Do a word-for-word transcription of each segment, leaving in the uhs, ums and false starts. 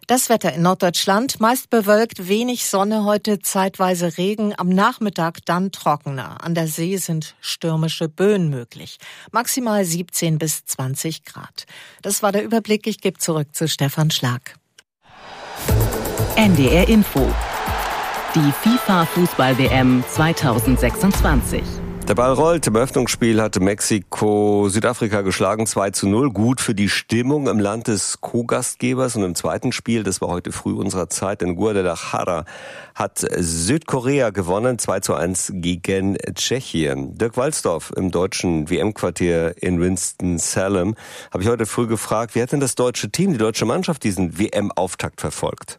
Das Wetter in Norddeutschland, meist bewölkt, wenig Sonne, heute zeitweise Regen, am Nachmittag dann trockener. An der See sind stürmische Böen möglich. Maximal siebzehn bis zwanzig Grad. Das war der Überblick, ich gebe zurück zu Stefan Schlag. N D R Info. Die FIFA-Fußball-W M zweitausendsechsundzwanzig. Der Ball rollt. Im Eröffnungsspiel hatte Mexiko Südafrika geschlagen, zwei zu null. Gut für die Stimmung im Land des Co-Gastgebers. Und im zweiten Spiel, das war heute früh unserer Zeit, in Guadalajara, hat Südkorea gewonnen, zwei zu eins gegen Tschechien. Dirk Walsdorf im deutschen W M-Quartier in Winston-Salem habe ich heute früh gefragt, wie hat denn das deutsche Team, die deutsche Mannschaft diesen W M-Auftakt verfolgt?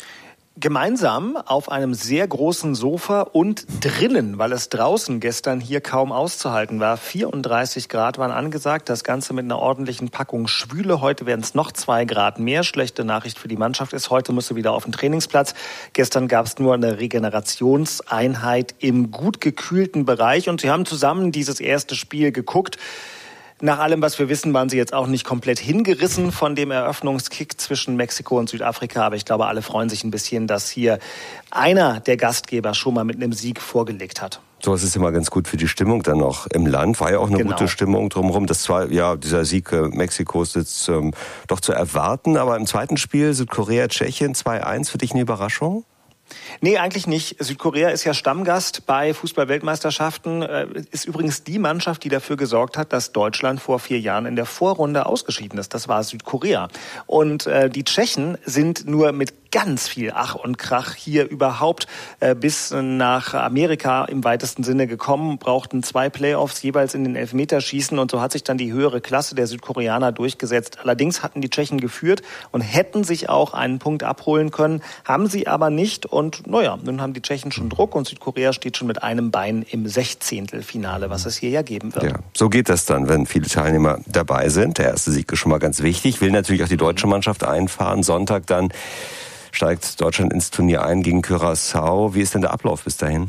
Gemeinsam auf einem sehr großen Sofa und drinnen, weil es draußen gestern hier kaum auszuhalten war. vierunddreißig Grad waren angesagt, das Ganze mit einer ordentlichen Packung Schwüle. Heute werden es noch zwei Grad mehr. Schlechte Nachricht für die Mannschaft ist, heute musst du wieder auf den Trainingsplatz. Gestern gab es nur eine Regenerationseinheit im gut gekühlten Bereich und sie haben zusammen dieses erste Spiel geguckt. Nach allem, was wir wissen, waren sie jetzt auch nicht komplett hingerissen von dem Eröffnungskick zwischen Mexiko und Südafrika. Aber ich glaube, alle freuen sich ein bisschen, dass hier einer der Gastgeber schon mal mit einem Sieg vorgelegt hat. So, es ist immer ganz gut für die Stimmung dann noch im Land. War ja auch eine genau. gute Stimmung drumherum. Das war, ja, dieser Sieg Mexikos ist ähm, doch zu erwarten. Aber im zweiten Spiel Südkorea, Tschechien zwei eins, für dich eine Überraschung? Nee, eigentlich nicht. Südkorea ist ja Stammgast bei Fußball-Weltmeisterschaften, ist übrigens die Mannschaft, die dafür gesorgt hat, dass Deutschland vor vier Jahren in der Vorrunde ausgeschieden ist. Das war Südkorea. Und äh, die Tschechen sind nur mit ganz viel Ach und Krach hier überhaupt äh, bis nach Amerika im weitesten Sinne gekommen, brauchten zwei Playoffs jeweils in den Elfmeterschießen und so hat sich dann die höhere Klasse der Südkoreaner durchgesetzt. Allerdings hatten die Tschechen geführt und hätten sich auch einen Punkt abholen können, haben sie aber nicht. Und naja, nun haben die Tschechen schon Druck und Südkorea steht schon mit einem Bein im Sechzehntelfinale, was es hier ja geben wird. Ja, so geht das dann, wenn viele Teilnehmer dabei sind. Der erste Sieg ist schon mal ganz wichtig. Will natürlich auch die deutsche Mannschaft einfahren. Sonntag dann steigt Deutschland ins Turnier ein gegen Curaçao. Wie ist denn der Ablauf bis dahin?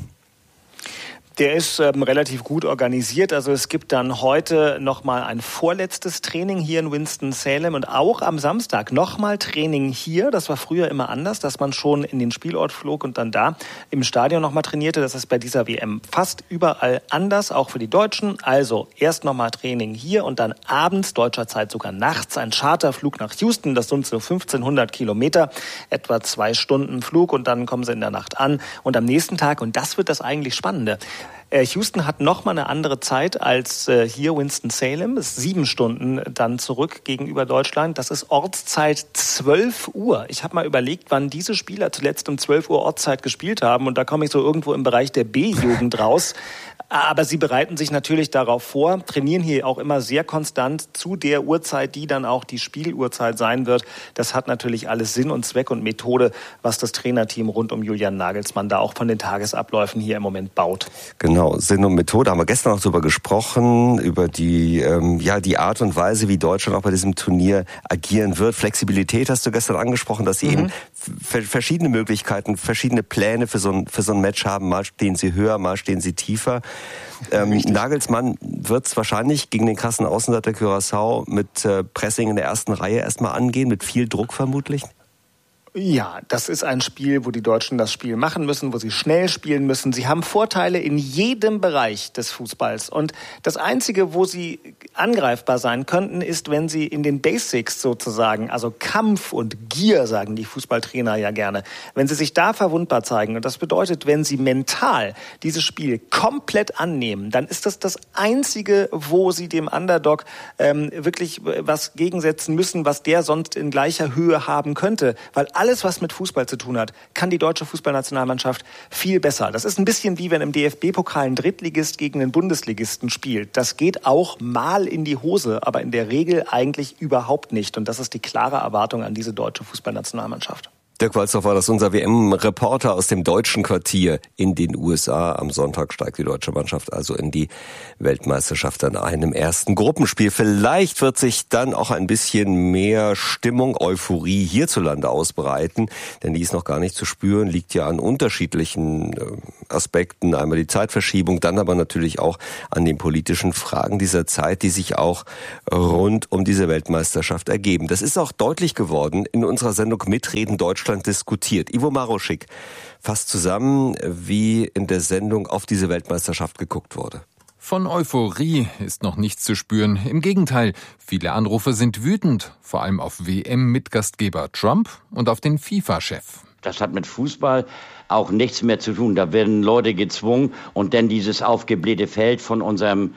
Der ist ähm, relativ gut organisiert. Also es gibt dann heute nochmal ein vorletztes Training hier in Winston-Salem und auch am Samstag nochmal Training hier. Das war früher immer anders, dass man schon in den Spielort flog und dann da im Stadion nochmal trainierte. Das ist bei dieser W M fast überall anders, auch für die Deutschen. Also erst nochmal Training hier und dann abends, deutscher Zeit sogar nachts, ein Charterflug nach Houston. Das sind so fünfzehnhundert Kilometer, etwa zwei Stunden Flug und dann kommen sie in der Nacht an. Und am nächsten Tag, und das wird das eigentlich Spannende, Houston hat nochmal eine andere Zeit als äh, hier Winston-Salem. Ist sieben Stunden dann zurück gegenüber Deutschland. Das ist Ortszeit zwölf Uhr. Ich habe mal überlegt, wann diese Spieler zuletzt um zwölf Uhr Ortszeit gespielt haben. Und da komme ich so irgendwo im Bereich der B-Jugend raus. Aber sie bereiten sich natürlich darauf vor, trainieren hier auch immer sehr konstant zu der Uhrzeit, die dann auch die Spieluhrzeit sein wird. Das hat natürlich alles Sinn und Zweck und Methode, was das Trainerteam rund um Julian Nagelsmann da auch von den Tagesabläufen hier im Moment baut. Genau, Sinn und Methode haben wir gestern auch darüber gesprochen, über die, ähm, ja, die Art und Weise, wie Deutschland auch bei diesem Turnier agieren wird. Flexibilität hast du gestern angesprochen, dass sie mhm. eben f- verschiedene Möglichkeiten, verschiedene Pläne für so ein, für so ein Match haben. Mal stehen sie höher, mal stehen sie tiefer. Ähm, Nagelsmann wird es wahrscheinlich gegen den krassen Außenseiter Curaçao mit äh, Pressing in der ersten Reihe erstmal angehen, mit viel Druck vermutlich. Ja, das ist ein Spiel, wo die Deutschen das Spiel machen müssen, wo sie schnell spielen müssen. Sie haben Vorteile in jedem Bereich des Fußballs. Und das Einzige, wo sie angreifbar sein könnten, ist, wenn sie in den Basics sozusagen, also Kampf und Gier, sagen die Fußballtrainer ja gerne, wenn sie sich da verwundbar zeigen. Und das bedeutet, wenn sie mental dieses Spiel komplett annehmen, dann ist das das Einzige, wo sie dem Underdog ähm, wirklich was gegensetzen müssen, was der sonst in gleicher Höhe haben könnte. Weil alles, was mit Fußball zu tun hat, kann die deutsche Fußballnationalmannschaft viel besser. Das ist ein bisschen wie wenn im D F B-Pokal ein Drittligist gegen einen Bundesligisten spielt. Das geht auch mal in die Hose, aber in der Regel eigentlich überhaupt nicht. Und das ist die klare Erwartung an diese deutsche Fußballnationalmannschaft. Dirk Walzdorf war das, unser W M-Reporter aus dem deutschen Quartier in den U S A. Am Sonntag steigt die deutsche Mannschaft also in die Weltmeisterschaft an einem ersten Gruppenspiel. Vielleicht wird sich dann auch ein bisschen mehr Stimmung, Euphorie hierzulande ausbreiten, denn die ist noch gar nicht zu spüren, liegt ja an unterschiedlichen Aspekten. Einmal die Zeitverschiebung, dann aber natürlich auch an den politischen Fragen dieser Zeit, die sich auch rund um diese Weltmeisterschaft ergeben. Das ist auch deutlich geworden in unserer Sendung Mitreden Deutschland diskutiert. Ivo Maroschik fasst zusammen, wie in der Sendung auf diese Weltmeisterschaft geguckt wurde. Von Euphorie ist noch nichts zu spüren. Im Gegenteil, viele Anrufer sind wütend, vor allem auf W M-Mitgastgeber Trump und auf den FIFA-Chef. Das hat mit Fußball auch nichts mehr zu tun. Da werden Leute gezwungen und dann dieses aufgeblähte Feld von unserem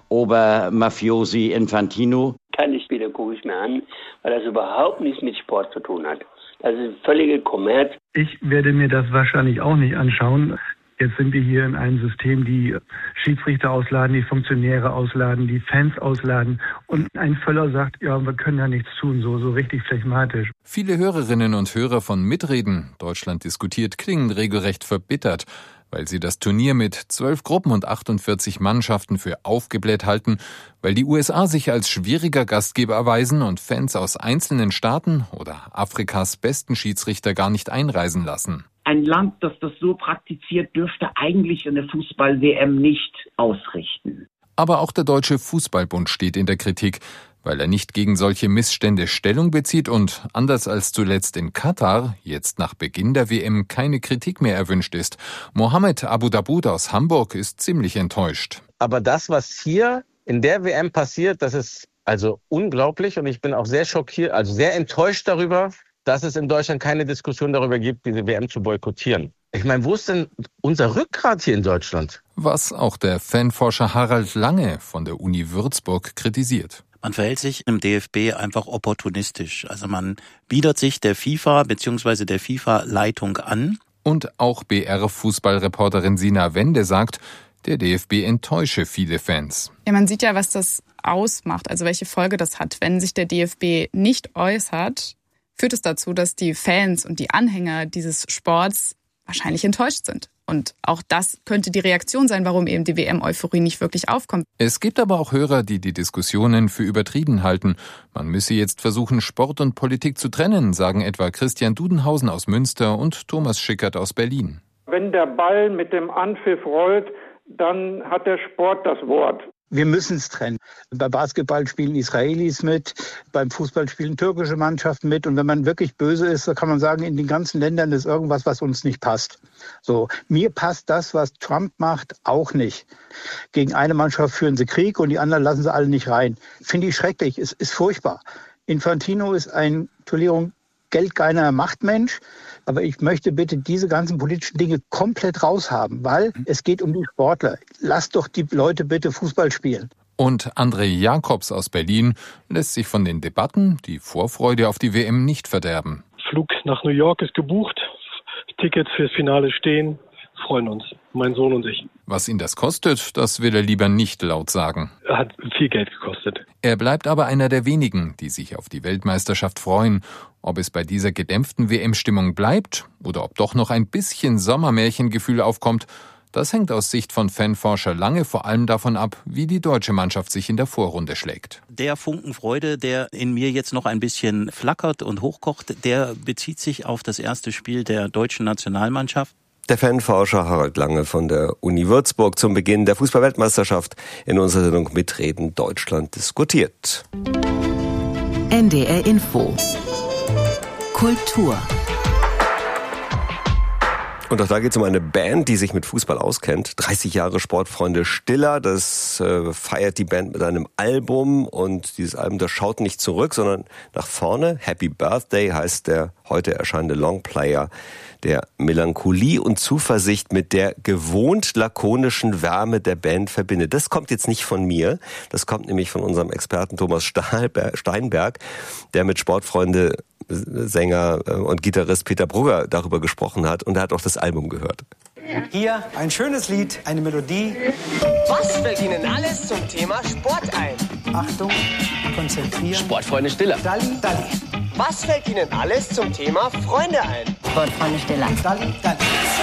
Obermafiosi Infantino. Keine Spiele gucke ich mir an, weil das überhaupt nichts mit Sport zu tun hat. Das ist völlige Kommerz. Ich werde mir das wahrscheinlich auch nicht anschauen. Jetzt sind wir hier in einem System, die Schiedsrichter ausladen, die Funktionäre ausladen, die Fans ausladen. Und ein Völler sagt, ja, wir können ja nichts tun, so, so richtig phlegmatisch. Viele Hörerinnen und Hörer von Mitreden, Deutschland diskutiert, klingen regelrecht verbittert, weil sie das Turnier mit zwölf Gruppen und achtundvierzig Mannschaften für aufgebläht halten, weil die U S A sich als schwieriger Gastgeber erweisen und Fans aus einzelnen Staaten oder Afrikas besten Schiedsrichter gar nicht einreisen lassen. Ein Land, das das so praktiziert, dürfte eigentlich eine Fußball-W M nicht ausrichten. Aber auch der Deutsche Fußballbund steht in der Kritik, weil er nicht gegen solche Missstände Stellung bezieht und, anders als zuletzt in Katar, jetzt nach Beginn der W M keine Kritik mehr erwünscht ist. Mohammed Abu Daboud aus Hamburg ist ziemlich enttäuscht. Aber das, was hier in der W M passiert, das ist also unglaublich und ich bin auch sehr schockiert, also sehr enttäuscht darüber, dass es in Deutschland keine Diskussion darüber gibt, diese W M zu boykottieren. Ich meine, wo ist denn unser Rückgrat hier in Deutschland? Was auch der Fanforscher Harald Lange von der Uni Würzburg kritisiert. Man verhält sich im D F B einfach opportunistisch. Also man biedert sich der FIFA bzw. der FIFA-Leitung an. Und auch B R-Fußballreporterin Sina Wende sagt, der D F B enttäusche viele Fans. Ja, man sieht ja, was das ausmacht, also welche Folge das hat. Wenn sich der D F B nicht äußert, führt es dazu, dass die Fans und die Anhänger dieses Sports wahrscheinlich enttäuscht sind. Und auch das könnte die Reaktion sein, warum eben die W M-Euphorie nicht wirklich aufkommt. Es gibt aber auch Hörer, die die Diskussionen für übertrieben halten. Man müsse jetzt versuchen, Sport und Politik zu trennen, sagen etwa Christian Dudenhausen aus Münster und Thomas Schickert aus Berlin. Wenn der Ball mit dem Anpfiff rollt, dann hat der Sport das Wort. Wir müssen es trennen. Bei Basketball spielen Israelis mit, beim Fußball spielen türkische Mannschaften mit. Und wenn man wirklich böse ist, dann kann man sagen, in den ganzen Ländern ist irgendwas, was uns nicht passt. So, mir passt das, was Trump macht, auch nicht. Gegen eine Mannschaft führen sie Krieg und die anderen lassen sie alle nicht rein. Finde ich schrecklich, es ist furchtbar. Infantino ist ein, Entschuldigung, geldgeiler Machtmensch. Aber ich möchte bitte diese ganzen politischen Dinge komplett raushaben, weil es geht um die Sportler. Lasst doch die Leute bitte Fußball spielen. Und André Jakobs aus Berlin lässt sich von den Debatten die Vorfreude auf die W M nicht verderben. Flug nach New York ist gebucht, Tickets fürs Finale stehen, freuen uns, mein Sohn und ich. Was ihn das kostet, das will er lieber nicht laut sagen. Er hat viel Geld gekostet. Er bleibt aber einer der wenigen, die sich auf die Weltmeisterschaft freuen. Ob es bei dieser gedämpften W M-Stimmung bleibt oder ob doch noch ein bisschen Sommermärchengefühl aufkommt, das hängt aus Sicht von Fanforscher Lange vor allem davon ab, wie die deutsche Mannschaft sich in der Vorrunde schlägt. Der Funken Freude, der in mir jetzt noch ein bisschen flackert und hochkocht, der bezieht sich auf das erste Spiel der deutschen Nationalmannschaft. Der Fanforscher Harald Lange von der Uni Würzburg zum Beginn der Fußball-Weltmeisterschaft in unserer Sendung Mitreden Deutschland diskutiert. N D R Info Kultur. Und auch da geht es um eine Band, die sich mit Fußball auskennt. dreißig Jahre Sportfreunde Stiller, das äh, feiert die Band mit einem Album. Und dieses Album, das schaut nicht zurück, sondern nach vorne. Happy Birthday heißt der heute erscheinende Longplayer, der Melancholie und Zuversicht mit der gewohnt lakonischen Wärme der Band verbindet. Das kommt jetzt nicht von mir, das kommt nämlich von unserem Experten Thomas Steinberg, der mit Sportfreunde Sänger und Gitarrist Peter Brugger darüber gesprochen hat und er hat auch das Album gehört. Hier ein schönes Lied, eine Melodie. Was fällt Ihnen alles zum Thema Sport ein? Achtung, konzentrieren. Sportfreunde Stiller. Dalli, Dalli. Was fällt Ihnen alles zum Thema Freunde ein? Sportfreunde Stiller. Dann, dann.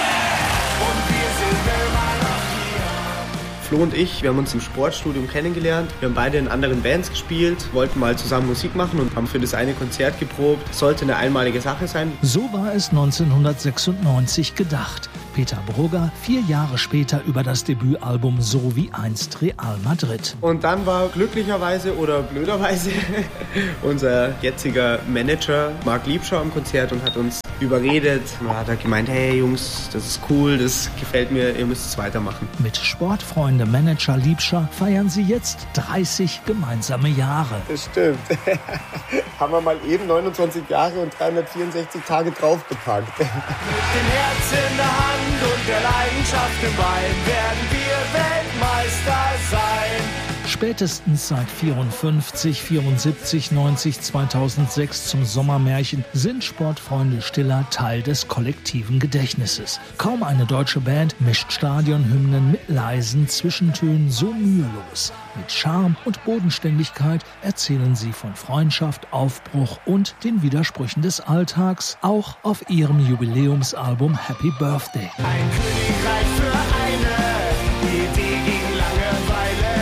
Flo und ich, wir haben uns im Sportstudium kennengelernt. Wir haben beide in anderen Bands gespielt, wollten mal zusammen Musik machen und haben für das eine Konzert geprobt. Sollte eine einmalige Sache sein. So war es neunzehnhundertsechsundneunzig gedacht. Peter Brugger vier Jahre später über das Debütalbum So wie einst Real Madrid. Und dann war glücklicherweise oder blöderweise unser jetziger Manager Marc Liebscher am Konzert und hat uns überredet. Er hat gemeint, hey Jungs, das ist cool, das gefällt mir, ihr müsst es weitermachen. Mit Sportfreunde-Manager Liebscher feiern sie jetzt dreißig gemeinsame Jahre. Das stimmt. Haben wir mal eben neunundzwanzig Jahre und dreihundertvierundsechzig Tage draufgepackt. Mit dem Herz in der Hand und der Leidenschaft im Bein werden wir Weltmeister sein. Spätestens seit vierundfünfzig, vierundsiebzig, neunzig, zweitausendsechs zum Sommermärchen sind Sportfreunde Stiller Teil des kollektiven Gedächtnisses. Kaum eine deutsche Band mischt Stadionhymnen mit leisen Zwischentönen so mühelos. Mit Charme und Bodenständigkeit erzählen sie von Freundschaft, Aufbruch und den Widersprüchen des Alltags, auch auf ihrem Jubiläumsalbum Happy Birthday. Ein Königreich für eine Idee gegen Langeweile.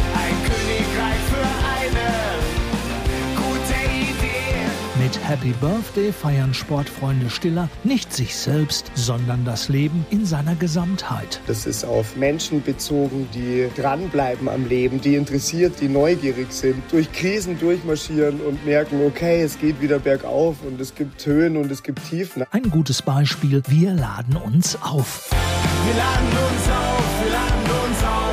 Mit Happy Birthday feiern Sportfreunde Stiller nicht sich selbst, sondern das Leben in seiner Gesamtheit. Das ist auf Menschen bezogen, die dranbleiben am Leben, die interessiert, die neugierig sind, durch Krisen durchmarschieren und merken, okay, es geht wieder bergauf und es gibt Höhen und es gibt Tiefen. Ein gutes Beispiel, wir laden uns auf. Wir laden uns auf, wir laden uns auf.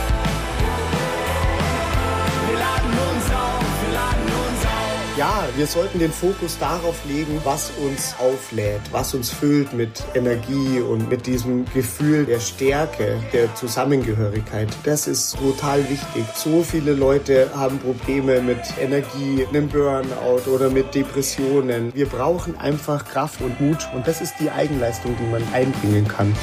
Wir laden uns auf, wir laden uns auf. Ja, wir sollten den Fokus darauf legen, was uns auflädt, was uns füllt mit Energie und mit diesem Gefühl der Stärke, der Zusammengehörigkeit. Das ist total wichtig. So viele Leute haben Probleme mit Energie, einem Burnout oder mit Depressionen. Wir brauchen einfach Kraft und Mut und das ist die Eigenleistung, die man einbringen kann.